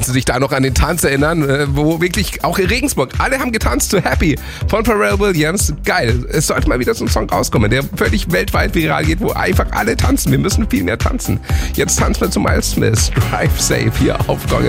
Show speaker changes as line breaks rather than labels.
Sie sich da noch an den Tanz erinnern, wo wirklich auch in Regensburg alle haben getanzt zu Happy von Pharrell Williams. Geil. Es sollte mal wieder so ein Song rauskommen, der völlig weltweit viral geht, wo einfach alle tanzen. Wir müssen viel mehr tanzen. Jetzt tanzen wir zu Miles Smith. Drive Safe hier auf Gong